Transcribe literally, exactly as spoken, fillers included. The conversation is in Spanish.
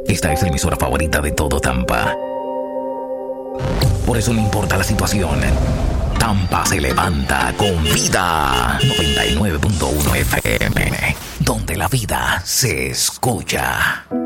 Esta es la emisora favorita de todo Tampa. Por eso no importa la situación, Tampa se levanta con vida. noventa y nueve punto uno F M, donde la vida se escucha.